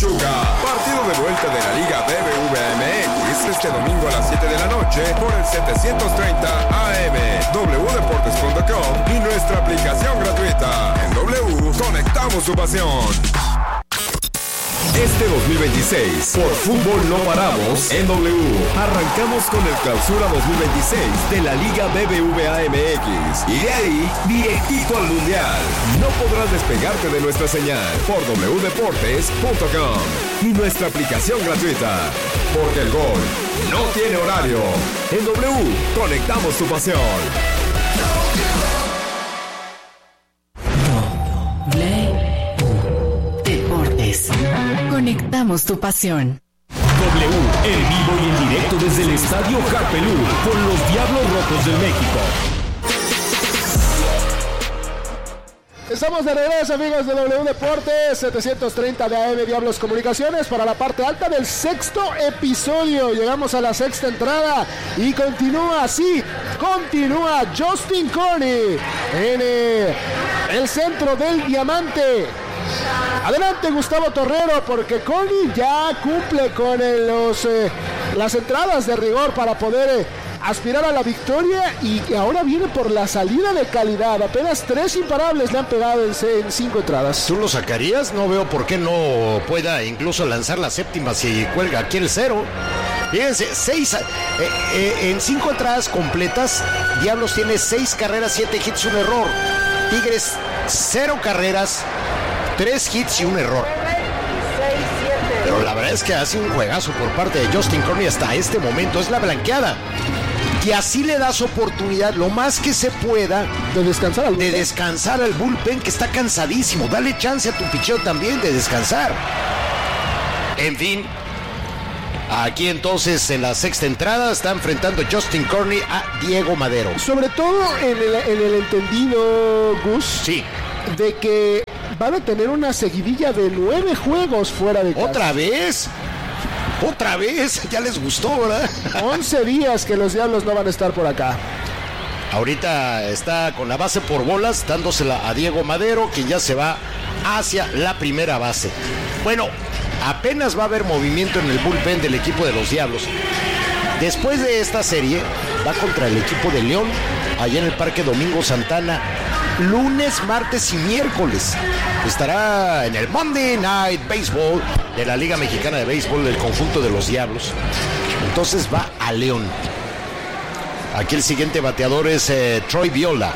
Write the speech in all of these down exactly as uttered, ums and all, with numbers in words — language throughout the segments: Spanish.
Pachuca. Partido de vuelta de la Liga B B V A M X este domingo a las siete de la noche por el setecientos treinta A M, doble u deportes punto com y nuestra aplicación gratuita. En W, conectamos tu pasión. Este dos mil veintiséis, por fútbol no paramos, en W. Arrancamos con el clausura dos mil veintiséis de la Liga B B V A M X. Y de ahí, directito al Mundial. No podrás despegarte de nuestra señal por doble u deportes punto com y nuestra aplicación gratuita. Porque el gol no tiene horario. En W, conectamos tu pasión. Conectamos tu pasión. W, en vivo y en directo desde el Estadio Harpelú, con los Diablos Rojos del México. Estamos de regreso, amigos de W Deportes, setecientos treinta de A M Diablos Comunicaciones, para la parte alta del sexto episodio. Llegamos a la sexta entrada y continúa así, continúa Justin Corney en eh, el centro del diamante. Adelante Gustavo Torrero, porque Corney ya cumple con el, los, eh, las entradas de rigor para poder eh, aspirar a la victoria, y ahora viene por la salida de calidad. Apenas tres imparables le han pegado en, en cinco entradas. ¿Tú lo sacarías? No veo por qué no pueda incluso lanzar la séptima si cuelga aquí el cero. Fíjense, seis, eh, eh, en cinco entradas completas, Diablos tiene seis carreras, siete hits, un error. Tigres, cero carreras, tres hits y un error. Pero la verdad es que hace un juegazo por parte de Justin Corney hasta este momento. Es la blanqueada. Y así le das oportunidad lo más que se pueda de descansar al de descansar al bullpen, que está cansadísimo. Dale chance a tu picheo también de descansar. En fin, aquí entonces en la sexta entrada está enfrentando Justin Corney a Diego Madero. Sobre todo en el, en el entendido, Gus, sí, de que van a tener una seguidilla de nueve juegos fuera de casa. ¿Otra vez? ¿Otra vez? Ya les gustó, ¿verdad? once días que los Diablos no van a estar por acá. Ahorita está con la base por bolas, dándosela a Diego Madero, que ya se va hacia la primera base. Bueno, apenas va a haber movimiento en el bullpen del equipo de los Diablos. Después de esta serie, va contra el equipo de León, allá en el Parque Domingo Santana, lunes, martes y miércoles. Estará en el Monday Night Baseball de la Liga Mexicana de Béisbol del conjunto de los Diablos. Entonces va a León. Aquí el siguiente bateador es eh, Troy Viola.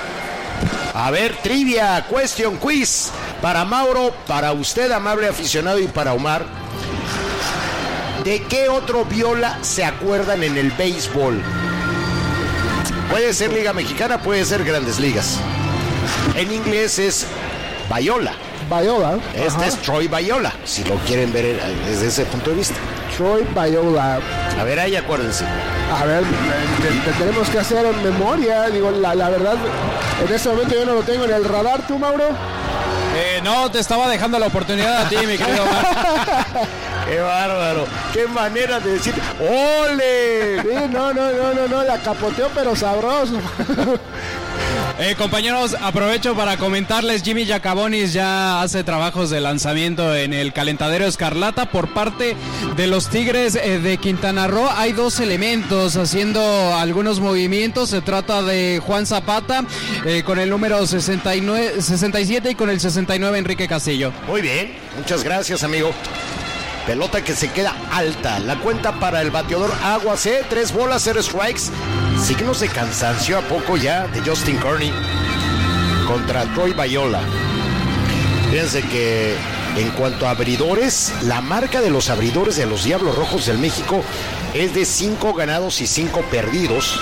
A ver, trivia, question, quiz para Mauro, para usted, amable aficionado, y para Omar. ¿De qué otro Viola se acuerdan en el béisbol? Puede ser Liga Mexicana, puede ser Grandes Ligas. En inglés es Viola. Viola. Este ajá. es Troy Viola, si lo quieren ver desde ese punto de vista. Troy Viola. A ver, ahí acuérdense. A ver, te, te tenemos que hacer en memoria. Digo, la, la verdad, en este momento yo no lo tengo en el radar. ¿Tú, Mauro? Eh, no, te estaba dejando la oportunidad a ti, mi querido Omar. ¡Qué bárbaro! ¡Qué manera de decir! ¡Ole! Sí, no, no, no, no, no, la capoteó, pero sabroso. Eh, compañeros, aprovecho para comentarles, Jimmy Jacabonis ya hace trabajos de lanzamiento en el calentadero Escarlata por parte de los Tigres eh, de Quintana Roo. Hay dos elementos haciendo algunos movimientos. Se trata de Juan Zapata eh, con el número sesenta y nueve, sesenta y siete y con el sesenta y nueve Enrique Castillo. Muy bien, muchas gracias, amigo. Pelota que se queda alta. La cuenta para el bateador Agua C. Tres bolas, cero strikes. Signos de cansancio a poco ya de Justin Corney contra Troy Viola. Fíjense que en cuanto a abridores, la marca de los abridores de los Diablos Rojos del México es de cinco ganados y cinco perdidos.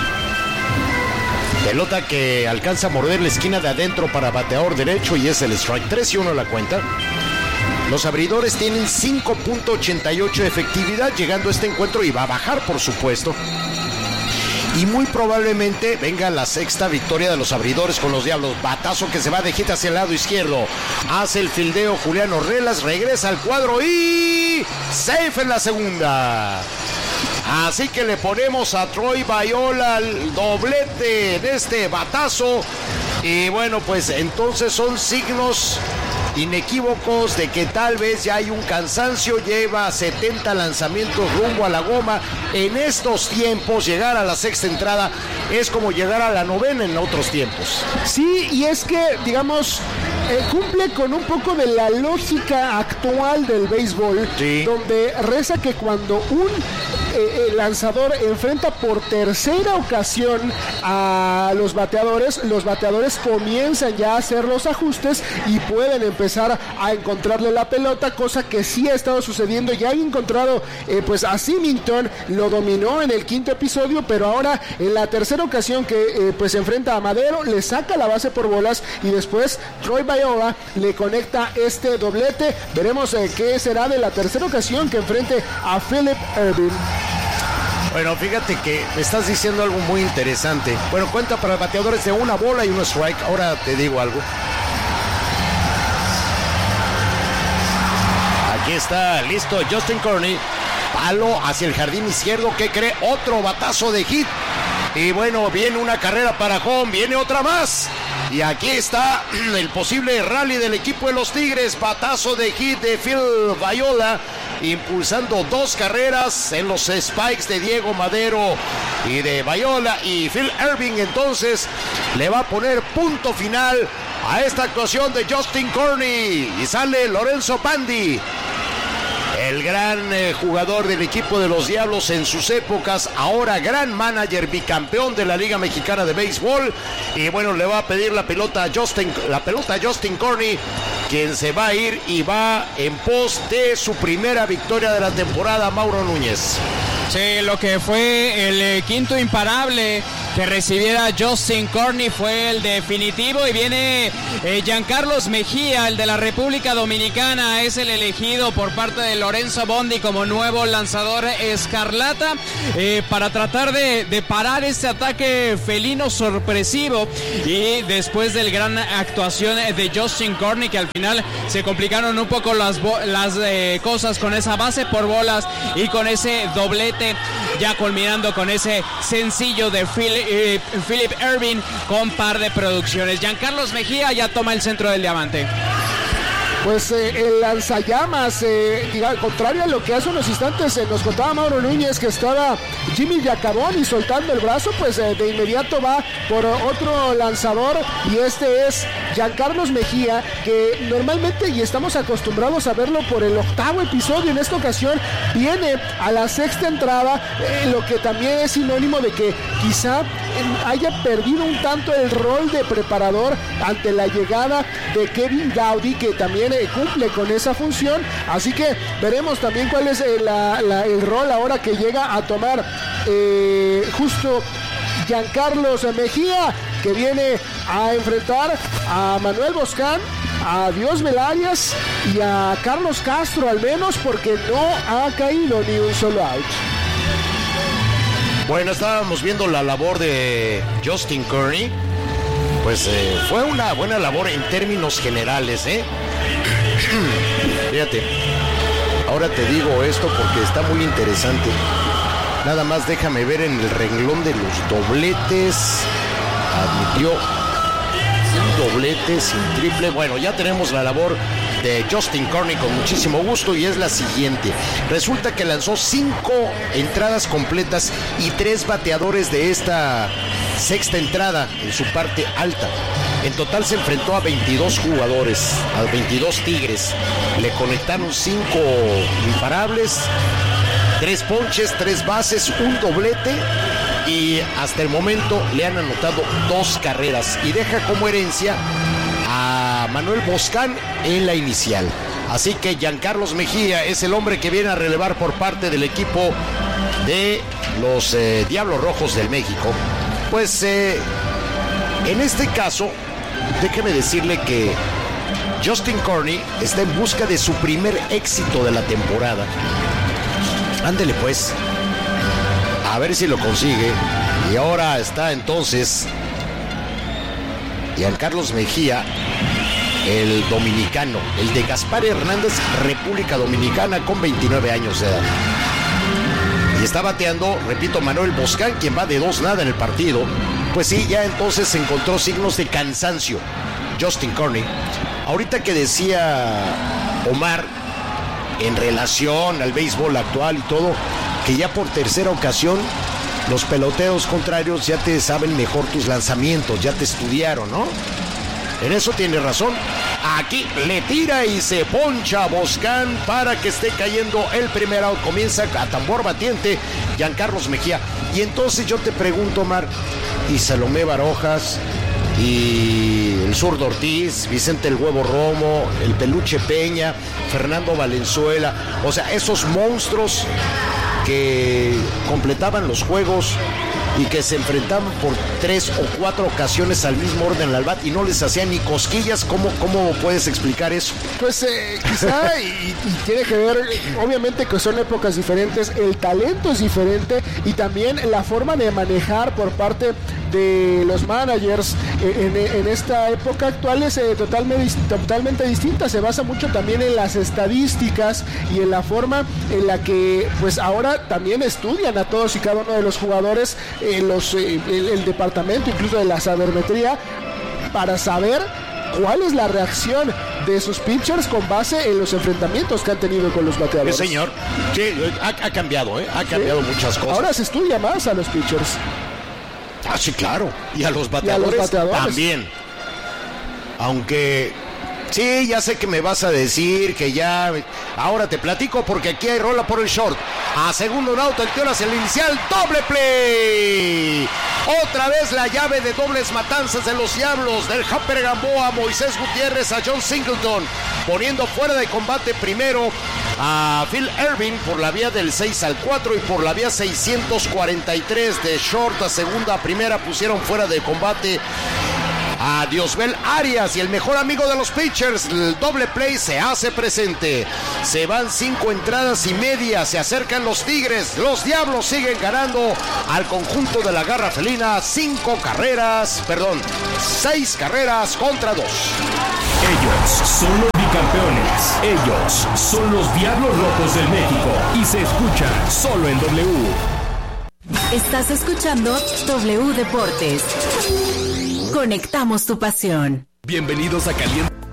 Pelota que alcanza a morder la esquina de adentro para bateador derecho y es el strike. Tres y uno la cuenta. Los abridores tienen cinco punto ochenta y ocho de efectividad llegando a este encuentro, y va a bajar, por supuesto. Y muy probablemente venga la sexta victoria de los abridores con los Diablos. Batazo que se va de hit hacia el lado izquierdo. Hace el fildeo Julián Ornelas, regresa al cuadro y safe en la segunda. Así que le ponemos a Troy Viola el doblete de este batazo. Y bueno, pues entonces son signos inequívocos de que tal vez ya hay un cansancio, lleva setenta lanzamientos rumbo a la goma. En estos tiempos, llegar a la sexta entrada es como llegar a la novena en otros tiempos. Sí, y es que, digamos, eh, cumple con un poco de la lógica actual del béisbol, sí, donde reza que cuando un eh, el lanzador enfrenta por tercera ocasión a los bateadores, los bateadores comienzan ya a hacer los ajustes y pueden empezar a encontrarle la pelota, cosa que sí ha estado sucediendo. Ya han encontrado eh, pues a Symington, lo dominó en el quinto episodio, pero ahora en la tercera ocasión que eh, pues se enfrenta a Madero, le saca la base por bolas y después Troy Viola le conecta este doblete. Veremos eh, qué será de la tercera ocasión que enfrente a Philip Ervin. Bueno, fíjate que me estás diciendo algo muy interesante. Bueno, cuenta para bateadores de una bola y un strike. Ahora te digo algo. Aquí está, listo, Justin Kearney. Palo hacia el jardín izquierdo. ¿Qué cree? Otro batazo de hit. Y bueno, viene una carrera para home, viene otra más. Y aquí está el posible rally del equipo de los Tigres. Batazo de hit de Phil Viola, impulsando dos carreras en los spikes de Diego Madero y de Viola. Y Phil Ervin entonces le va a poner punto final a esta actuación de Justin Kearney. Y sale Lorenzo Pandi, el gran eh, jugador del equipo de los Diablos en sus épocas, ahora gran manager, bicampeón de la Liga Mexicana de Béisbol. Y bueno, le va a pedir la pelota a Justin, la pelota a Justin Kearney, quien se va a ir y va en pos de su primera victoria de la temporada, Mauro Núñez. Sí, lo que fue el eh, quinto imparable que recibiera Justin Kearney fue el definitivo, y viene eh, Giancarlos Mejía, el de la República Dominicana, es el elegido por parte de Lorenzo Bondi como nuevo lanzador escarlata, eh, para tratar de, de parar este ataque felino sorpresivo. Y después del gran actuación de Justin Kearney, que al final se complicaron un poco las, las eh, cosas con esa base por bolas y con ese doblete, ya culminando con ese sencillo de Phil, eh, Philip Ervin con par de producciones. Giancarlos Mejía ya toma el centro del diamante. Pues eh, el lanzallamas, eh, diga, contrario a lo que hace unos instantes eh, nos contaba Mauro Núñez, que estaba Jimmy Giacaboni soltando el brazo, pues eh, de inmediato va por otro lanzador, y este es Giancarlos Mejía, que normalmente, y estamos acostumbrados a verlo por el octavo episodio, en esta ocasión viene a la sexta entrada, eh, lo que también es sinónimo de que quizá eh, haya perdido un tanto el rol de preparador ante la llegada de Kevin Gowdy, que también cumple con esa función. Así que veremos también cuál es el, la, la, el rol ahora que llega a tomar eh, justo Giancarlos Mejía, que viene a enfrentar a Manuel Boscán, a Diosbel Arias y a Carlos Castro, al menos, porque no ha caído ni un solo out. Bueno, estábamos viendo la labor de Justin Kearney. Pues eh, fue una buena labor en términos generales, ¿eh? Fíjate, ahora te digo esto porque está muy interesante. Nada más déjame ver en el renglón de los dobletes. Admitió un doblete sin triple. Bueno, ya tenemos la labor de Justin Kearney con muchísimo gusto, y es la siguiente. Resulta que lanzó cinco entradas completas y tres bateadores de esta sexta entrada en su parte alta. En total se enfrentó a veintidós jugadores, a veintidós Tigres. Le conectaron cinco imparables, tres ponches, tres bases, un doblete, y hasta el momento le han anotado dos carreras, y deja como herencia a Manuel Boscán en la inicial. Así que Giancarlos Mejía es el hombre que viene a relevar por parte del equipo de los eh, Diablos Rojos del México. Pues eh, en este caso, déjeme decirle que Justin Kearney está en busca de su primer éxito de la temporada. Ándele pues, a ver si lo consigue. Y ahora está entonces Giancarlos Mejía, el dominicano, el de Gaspar Hernández, República Dominicana, con veintinueve años de edad. Y está bateando, repito, Manuel Boscán, quien va de dos nada en el partido. Pues sí, ya entonces encontró signos de cansancio. Justin Kearney. Ahorita que decía Omar en relación al béisbol actual y todo, que ya por tercera ocasión los peloteros contrarios ya te saben mejor tus lanzamientos, ya te estudiaron, ¿no? En eso tiene razón. Aquí le tira y se poncha a Boscan para que esté cayendo el primer out. Comienza a tambor batiente Giancarlos Mejía. Y entonces yo te pregunto, Omar, y Salomé Barojas, y el zurdo Ortiz, Vicente el Huevo Romo, el Peluche Peña, Fernando Valenzuela, o sea, esos monstruos que completaban los juegos y que se enfrentaban por tres o cuatro ocasiones al mismo orden al bat y no les hacían ni cosquillas. ¿Cómo, cómo puedes explicar eso? Pues eh, quizá y, y tiene que ver, obviamente que son épocas diferentes, el talento es diferente y también la forma de manejar por parte de los managers en, en esta época actual es eh, totalmente, totalmente distinta. Se basa mucho también en las estadísticas y en la forma en la que pues ahora también estudian a todos y cada uno de los jugadores, eh, los, eh, el, el departamento incluso de la sabermetría, para saber cuál es la reacción de sus pitchers con base en los enfrentamientos que han tenido con los bateadores. Sí, señor. Sí, ha, ha cambiado, ¿eh? Ha cambiado sí. muchas cosas. Ahora se estudia más a los pitchers. Ah, sí, claro. Y a los bateadores, y a los bateadores también. Aunque, sí, ya sé que me vas a decir que ya... Ahora te platico porque aquí hay rola por el short. A segundo out, el tío hacia el inicial. ¡Doble play! Otra vez la llave de dobles matanzas de los Diablos. Del Japper Gamboa, Moisés Gutiérrez a John Singleton. Poniendo fuera de combate primero a Phil Ervin por la vía del seis al cuatro y por la vía seiscientos cuarenta y tres de short a segunda a primera pusieron fuera de combate a Diosbel Arias y el mejor amigo de los pitchers. El doble play se hace presente. Se van cinco entradas y media, se acercan los Tigres. Los Diablos siguen ganando al conjunto de la Garra Felina cinco carreras, perdón, seis carreras contra dos. Ellos son los bicampeones. Ellos son los Diablos Rojos del México. Y se escucha solo en W. Estás escuchando W Deportes. Conectamos tu pasión. Bienvenidos a Caliente.